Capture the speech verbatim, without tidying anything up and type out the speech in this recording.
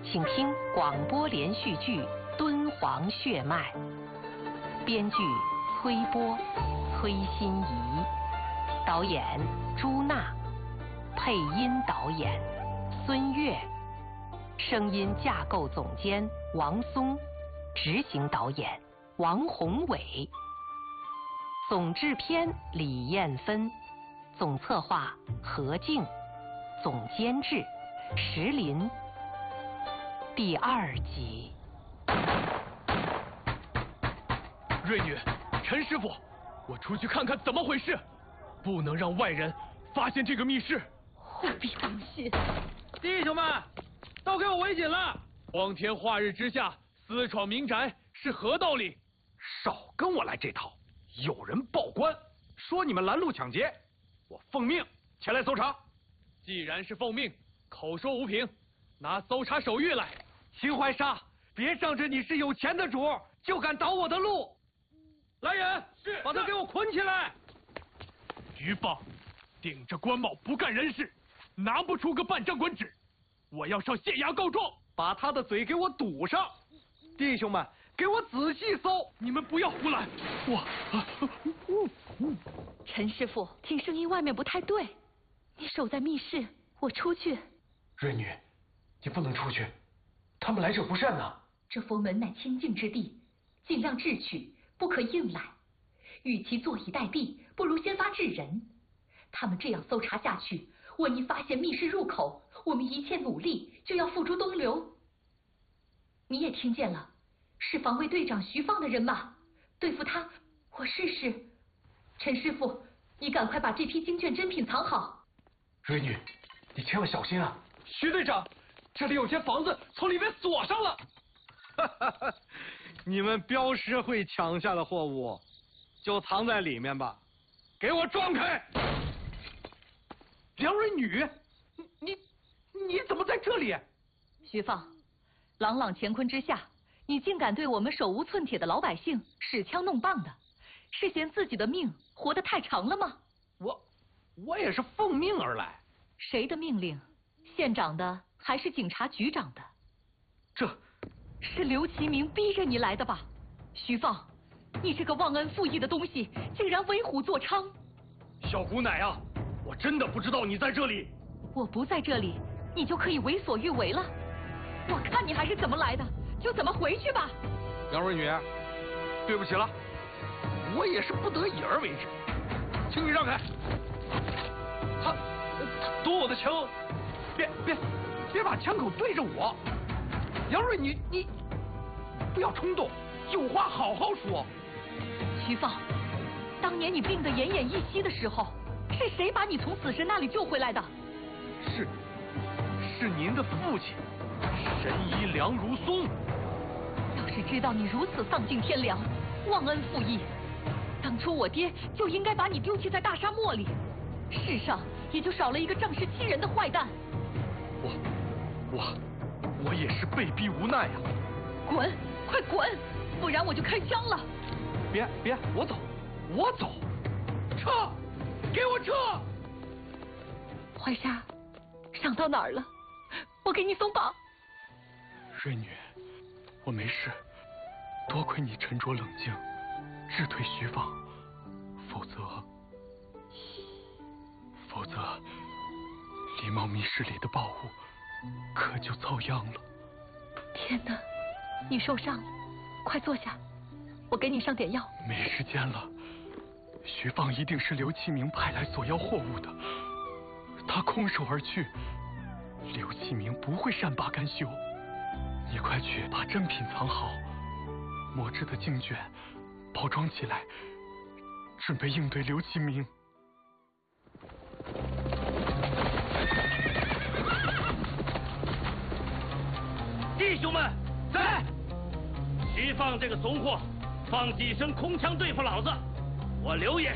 请听广播连续剧《敦煌血脉》，编剧崔波、崔心怡，导演朱娜，配音导演孙越，声音架构总监王松，执行导演王宏伟，总制片李艳芬，总策划何静，总监制石林。第二集。 瑞女，陈师傅，我出去看看怎么回事，不能让外人发现这个密室。 货比三心。 弟兄们，都给我围紧了！光天化日之下私闯民宅是何道理？ 少跟我来这套！有人报官说你们拦路抢劫，我奉命前来搜查。 既然是奉命，口说无凭，拿搜查手谕来。 秦怀沙，别仗着你是有钱的主就敢挡我的路！来人， 是， 把他给我捆起来！ 徐放，顶着官帽不干人事，拿不出个半张官纸，我要上县衙告状， 把他的嘴给我堵上！弟兄们，给我仔细搜！ 你们不要胡来！我， 陈师傅，听声音外面不太对，你守在密室，我出去。 瑞女，你不能出去，他们来者不善呐。 这佛门乃清净之地，尽量智取，不可硬来。与其坐以待毙，不如先发制人。他们这样搜查下去，万一发现密室入口，我们一切努力就要付诸东流。你也听见了，是防卫队长徐放的人马，对付他，我试试。陈师傅，你赶快把这批经卷珍品藏好。 瑞女，你千万小心啊！ 徐队长，这里有间房子从里面锁上了。哈哈哈，你们镖师会抢下的货物，就藏在里面吧。给我装开！梁瑞女，你你怎么在这里？ 徐放，朗朗乾坤之下，你竟敢对我们手无寸铁的老百姓使枪弄棒的，是嫌自己的命活得太长了吗？ 我我也是奉命而来。 谁的命令？县长的还是警察局长的？ 这是刘其明逼着你来的吧？徐放，你这个忘恩负义的东西，竟然为虎作伥！ 小姑奶啊，我真的不知道你在这里。 我不在这里，你就可以为所欲为了。我看你还是怎么来的，就怎么回去吧。 杨瑞女，对不起了，我也是不得已而为之，请你让开。他夺我的枪，别别别把枪口对着我。杨瑞，你你不要冲动，有话好好说。 徐放，当年你病得奄奄一息的时候，是谁把你从死神那里救回来的？ 是是您的父亲，神医梁如松。 要是知道你如此丧尽天良，忘恩负义，当初我爹就应该把你丢弃在大沙漠里，世上也就少了一个仗势欺人的坏蛋。 我我我也是被逼无奈啊！ 滚，快滚，不然我就开枪了！ 别别，我走，我走，撤，给我撤！ 怀沙，伤到哪儿了？我给你松绑。 瑞女，我没事，多亏你沉着冷静，智退徐放，否则否则狸猫密室里的宝物可就遭殃了。 天哪，你受伤了，快坐下，我给你上点药。 没时间了，徐放一定是刘其明派来索要货物的，他空手而去，刘其明不会善罢甘休。你快去把珍品藏好，墨制的经卷包装起来，准备应对刘其明。 弟兄们，在！徐放这个怂货，放几声空枪对付老子，我刘爷